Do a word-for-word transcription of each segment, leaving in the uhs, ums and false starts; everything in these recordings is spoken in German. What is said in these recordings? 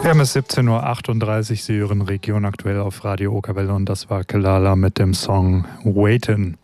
Wir haben es siebzehn Uhr achtunddreißig, Sie hören Region aktuell auf Radio Okerwelle und das war Kelala mit dem Song Waitin'.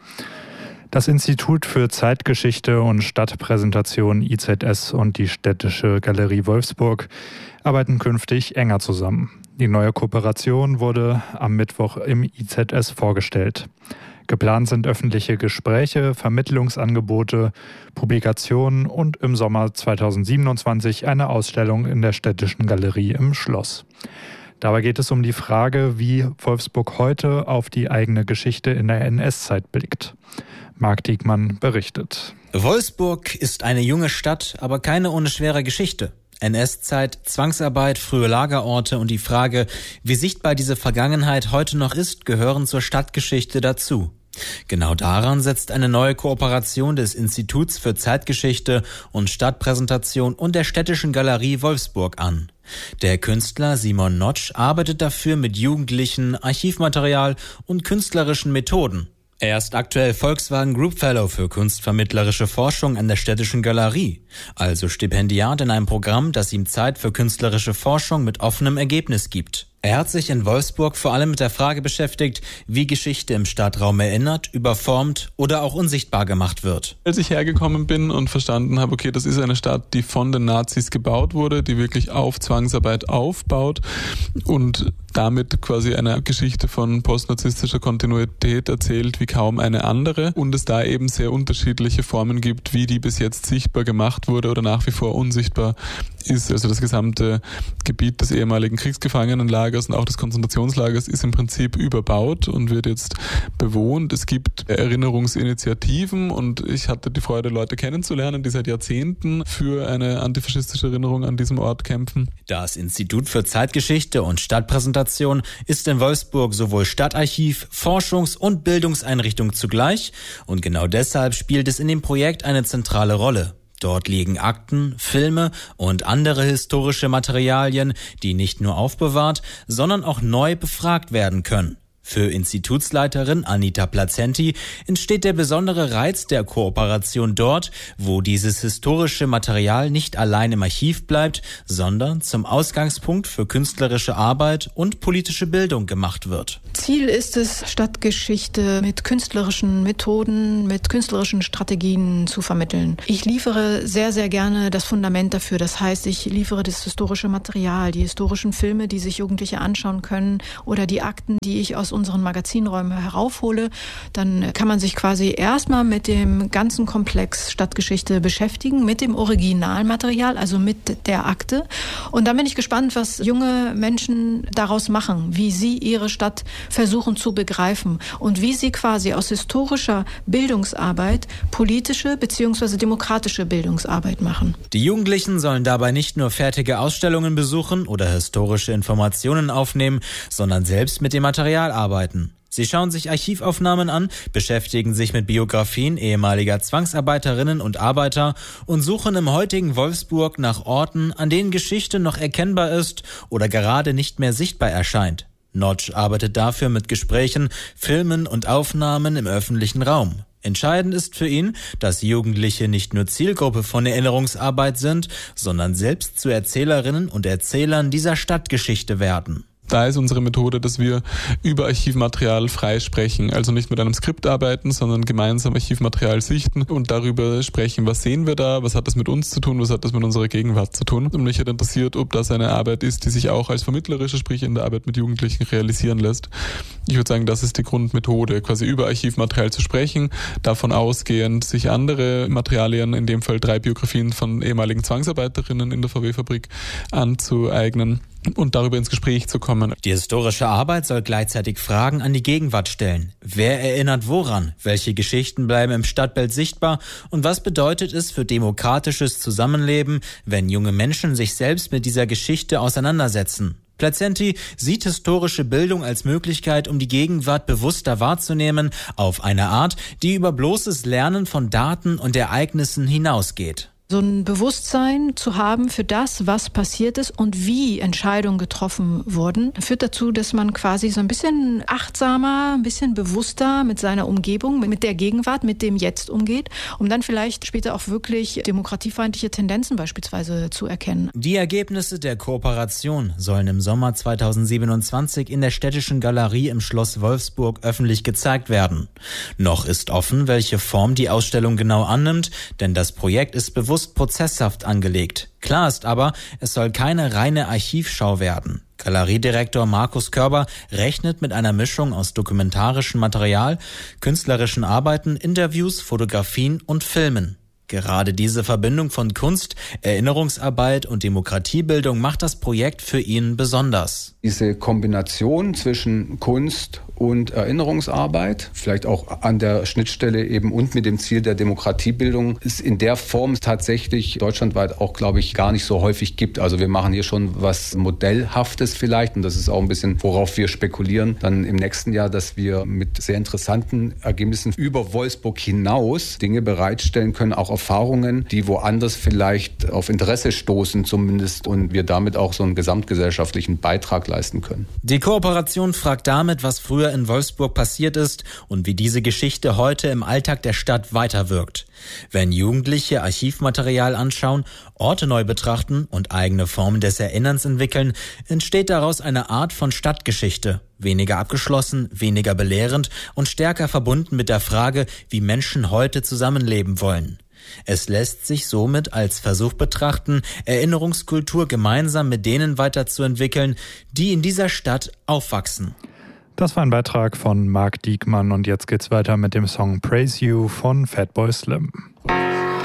Das Institut für Zeitgeschichte und Stadtpräsentation I Z S und die Städtische Galerie Wolfsburg arbeiten künftig enger zusammen. Die neue Kooperation wurde am Mittwoch im I Z S vorgestellt. Geplant sind öffentliche Gespräche, Vermittlungsangebote, Publikationen und im Sommer zweitausendsiebenundzwanzig eine Ausstellung in der Städtischen Galerie im Schloss. Dabei geht es um die Frage, wie Wolfsburg heute auf die eigene Geschichte in der N S-Zeit blickt. Marc Diekmann berichtet. Wolfsburg ist eine junge Stadt, aber keine ohne schwere Geschichte. N S-Zeit, Zwangsarbeit, frühe Lagerorte und die Frage, wie sichtbar diese Vergangenheit heute noch ist, gehören zur Stadtgeschichte dazu. Genau daran setzt eine neue Kooperation des Instituts für Zeitgeschichte und Stadtpräsentation und der Städtischen Galerie Wolfsburg an. Der Künstler Simon Notsch arbeitet dafür mit Jugendlichen, Archivmaterial und künstlerischen Methoden. Er ist aktuell Volkswagen Group Fellow für kunstvermittlerische Forschung an der Städtischen Galerie, also Stipendiat in einem Programm, das ihm Zeit für künstlerische Forschung mit offenem Ergebnis gibt. Er hat sich in Wolfsburg vor allem mit der Frage beschäftigt, wie Geschichte im Stadtraum erinnert, überformt oder auch unsichtbar gemacht wird. Als ich hergekommen bin und verstanden habe, okay, das ist eine Stadt, die von den Nazis gebaut wurde, die wirklich auf Zwangsarbeit aufbaut und damit quasi eine Geschichte von postnarzisstischer Kontinuität erzählt wie kaum eine andere und es da eben sehr unterschiedliche Formen gibt, wie die bis jetzt sichtbar gemacht wurde oder nach wie vor unsichtbar ist. Also das gesamte Gebiet des ehemaligen Kriegsgefangenenlagers und auch des Konzentrationslagers ist im Prinzip überbaut und wird jetzt bewohnt. Es gibt Erinnerungsinitiativen und ich hatte die Freude, Leute kennenzulernen, die seit Jahrzehnten für eine antifaschistische Erinnerung an diesem Ort kämpfen. Das Institut für Zeitgeschichte und Stadtpräsentation ist in Wolfsburg sowohl Stadtarchiv, Forschungs- und Bildungseinrichtung zugleich und genau deshalb spielt es in dem Projekt eine zentrale Rolle. Dort liegen Akten, Filme und andere historische Materialien, die nicht nur aufbewahrt, sondern auch neu befragt werden können. Für Institutsleiterin Anita Placenti entsteht der besondere Reiz der Kooperation dort, wo dieses historische Material nicht allein im Archiv bleibt, sondern zum Ausgangspunkt für künstlerische Arbeit und politische Bildung gemacht wird. Ziel ist es, Stadtgeschichte mit künstlerischen Methoden, mit künstlerischen Strategien zu vermitteln. Ich liefere sehr, sehr gerne das Fundament dafür. Das heißt, ich liefere das historische Material, die historischen Filme, die sich Jugendliche anschauen können oder die Akten, die ich aus unseren Magazinräumen heraufhole. Dann kann man sich quasi erstmal mit dem ganzen Komplex Stadtgeschichte beschäftigen, mit dem Originalmaterial, also mit der Akte. Und dann bin ich gespannt, was junge Menschen daraus machen, wie sie ihre Stadt versuchen zu begreifen und wie sie quasi aus historischer Bildungsarbeit politische bzw. demokratische Bildungsarbeit machen. Die Jugendlichen sollen dabei nicht nur fertige Ausstellungen besuchen oder historische Informationen aufnehmen, sondern selbst mit dem Material arbeiten. Sie schauen sich Archivaufnahmen an, beschäftigen sich mit Biografien ehemaliger Zwangsarbeiterinnen und Arbeiter und suchen im heutigen Wolfsburg nach Orten, an denen Geschichte noch erkennbar ist oder gerade nicht mehr sichtbar erscheint. Notsch arbeitet dafür mit Gesprächen, Filmen und Aufnahmen im öffentlichen Raum. Entscheidend ist für ihn, dass Jugendliche nicht nur Zielgruppe von Erinnerungsarbeit sind, sondern selbst zu Erzählerinnen und Erzählern dieser Stadtgeschichte werden. Da ist unsere Methode, dass wir über Archivmaterial frei sprechen, also nicht mit einem Skript arbeiten, sondern gemeinsam Archivmaterial sichten und darüber sprechen, was sehen wir da, was hat das mit uns zu tun, was hat das mit unserer Gegenwart zu tun. Und mich hat interessiert, ob das eine Arbeit ist, die sich auch als vermittlerische, sprich in der Arbeit mit Jugendlichen realisieren lässt. Ich würde sagen, das ist die Grundmethode, quasi über Archivmaterial zu sprechen, davon ausgehend sich andere Materialien, in dem Fall drei Biografien von ehemaligen Zwangsarbeiterinnen in der V W-Fabrik anzueignen und darüber ins Gespräch zu kommen. Die historische Arbeit soll gleichzeitig Fragen an die Gegenwart stellen. Wer erinnert woran? Welche Geschichten bleiben im Stadtbild sichtbar? Und was bedeutet es für demokratisches Zusammenleben, wenn junge Menschen sich selbst mit dieser Geschichte auseinandersetzen? Placenti sieht historische Bildung als Möglichkeit, um die Gegenwart bewusster wahrzunehmen, auf eine Art, die über bloßes Lernen von Daten und Ereignissen hinausgeht. So ein Bewusstsein zu haben für das, was passiert ist und wie Entscheidungen getroffen wurden, führt dazu, dass man quasi so ein bisschen achtsamer, ein bisschen bewusster mit seiner Umgebung, mit der Gegenwart, mit dem Jetzt umgeht, um dann vielleicht später auch wirklich demokratiefeindliche Tendenzen beispielsweise zu erkennen. Die Ergebnisse der Kooperation sollen im Sommer zweitausendsiebenundzwanzig in der Städtischen Galerie im Schloss Wolfsburg öffentlich gezeigt werden. Noch ist offen, welche Form die Ausstellung genau annimmt, denn das Projekt ist bewusst prozesshaft angelegt. Klar ist aber, es soll keine reine Archivschau werden. Galeriedirektor Markus Körber rechnet mit einer Mischung aus dokumentarischem Material, künstlerischen Arbeiten, Interviews, Fotografien und Filmen. Gerade diese Verbindung von Kunst, Erinnerungsarbeit und Demokratiebildung macht das Projekt für ihn besonders. Diese Kombination zwischen Kunst und Erinnerungsarbeit, vielleicht auch an der Schnittstelle eben und mit dem Ziel der Demokratiebildung, ist in der Form tatsächlich deutschlandweit auch, glaube ich, gar nicht so häufig gibt. Also wir machen hier schon was Modellhaftes vielleicht und das ist auch ein bisschen, worauf wir spekulieren, dann im nächsten Jahr, dass wir mit sehr interessanten Ergebnissen über Wolfsburg hinaus Dinge bereitstellen können, auch Erfahrungen, die woanders vielleicht auf Interesse stoßen zumindest und wir damit auch so einen gesamtgesellschaftlichen Beitrag leisten können. Die Kooperation fragt damit, was früher in Wolfsburg passiert ist und wie diese Geschichte heute im Alltag der Stadt weiterwirkt. Wenn Jugendliche Archivmaterial anschauen, Orte neu betrachten und eigene Formen des Erinnerns entwickeln, entsteht daraus eine Art von Stadtgeschichte. Weniger abgeschlossen, weniger belehrend und stärker verbunden mit der Frage, wie Menschen heute zusammenleben wollen. Es lässt sich somit als Versuch betrachten, Erinnerungskultur gemeinsam mit denen weiterzuentwickeln, die in dieser Stadt aufwachsen. Das war ein Beitrag von Marc Diekmann und jetzt geht's weiter mit dem Song Praise You von Fatboy Slim.